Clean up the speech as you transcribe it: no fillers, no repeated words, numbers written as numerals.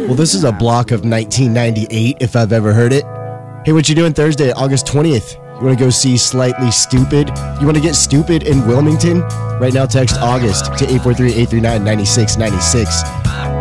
Well, this is a block of 1998, if I've ever heard it. Hey, what you doing Thursday, August 20th? You want to go see Slightly Stoopid? You want to get stupid in Wilmington? Right now, text August to 843-839-9696.